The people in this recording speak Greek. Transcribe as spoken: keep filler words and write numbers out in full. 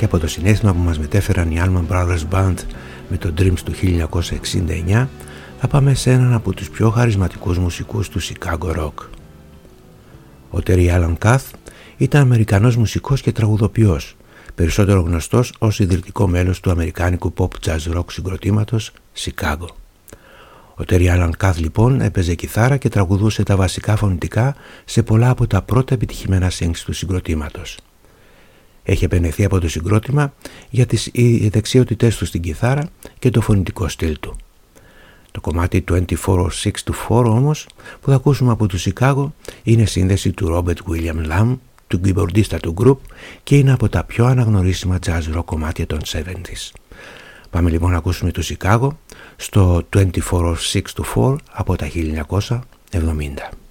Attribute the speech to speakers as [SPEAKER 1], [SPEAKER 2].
[SPEAKER 1] και από το συναίσθημα που μας μετέφεραν οι Allman Brothers Band με το Dreams του χίλια εννιακόσια εξήντα εννιά, θα πάμε σε έναν από τους πιο χαρισματικούς μουσικούς του Chicago Rock. Ο Terry Alan Kath ήταν Αμερικανός μουσικός και τραγουδοποιός, περισσότερο γνωστός ως ιδρυτικό μέλος του αμερικάνικου pop jazz rock συγκροτήματος Chicago. Ο Terry Alan Kath λοιπόν έπαιζε κιθάρα και τραγουδούσε τα βασικά φωνητικά σε πολλά από τα πρώτα επιτυχημένα singles του συγκροτήματος. Έχει επενεθεί από το συγκρότημα για τις δεξιότητές του στην κιθάρα και το φωνητικό στυλ του. Το κομμάτι twenty-four or six to four όμως που θα ακούσουμε από το Chicago είναι σύνδεση του Robert William Lamb, του keyboardista του group, και είναι από τα πιο αναγνωρίσιμα jazz rock κομμάτια των εβδομήντα. Πάμε λοιπόν να ακούσουμε το Chicago στο twenty-four or six to four από τα χίλια εννιακόσια εβδομήντα.